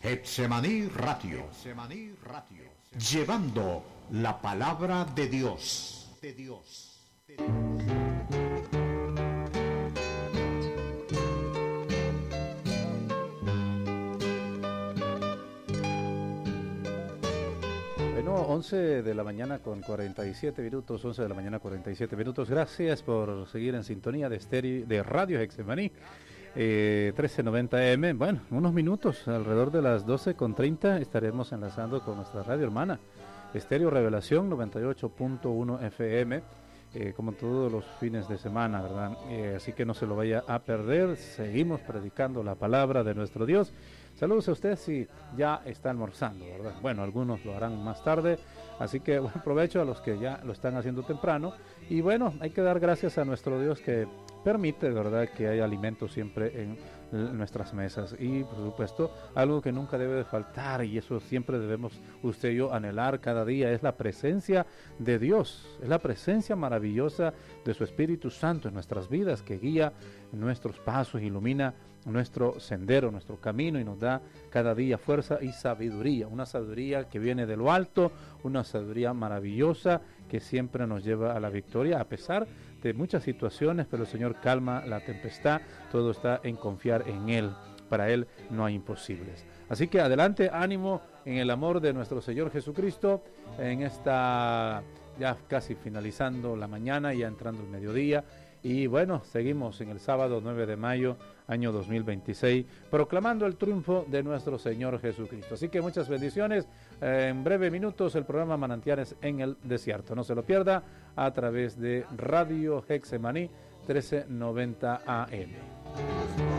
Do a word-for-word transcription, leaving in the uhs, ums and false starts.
Getsemaní Radio, llevando la palabra de Dios. De Dios. De Dios. Bueno, once de la mañana con cuarenta y siete minutos, once de la mañana cuarenta y siete minutos. Gracias por seguir en sintonía de, estéreo, de Radio Getsemaní, eh, trece noventa A M. Bueno, unos minutos, alrededor de las doce con treinta, estaremos enlazando con nuestra radio hermana, Estéreo Revelación noventa y ocho punto uno F M, eh, como todos los fines de semana, ¿verdad? Eh, así que no se lo vaya a perder, seguimos predicando la palabra de nuestro Dios. Saludos a usted si ya está almorzando, ¿verdad? Bueno, algunos lo harán más tarde, así que buen provecho a los que ya lo están haciendo temprano. Y bueno, hay que dar gracias a nuestro Dios que permite, ¿verdad?, que haya alimento siempre en nuestras mesas. Y por supuesto, algo que nunca debe de faltar, y eso siempre debemos usted y yo anhelar cada día, es la presencia de Dios, es la presencia maravillosa de su Espíritu Santo en nuestras vidas, que guía nuestros pasos, ilumina nuestro sendero, nuestro camino, y nos da cada día fuerza y sabiduría, una sabiduría que viene de lo alto, una sabiduría maravillosa que siempre nos lleva a la victoria, a pesar de muchas situaciones, pero el Señor calma la tempestad, todo está en confiar en Él, para Él no hay imposibles. Así que adelante, ánimo en el amor de nuestro Señor Jesucristo, en esta ya casi finalizando la mañana, ya entrando el mediodía. Y bueno, seguimos en el sábado nueve de mayo, año dos mil veintiséis, proclamando el triunfo de nuestro Señor Jesucristo. Así que muchas bendiciones. Eh, en breve minutos el programa Manantiales en el Desierto. No se lo pierda a través de Radio Getsemaní trece noventa A M.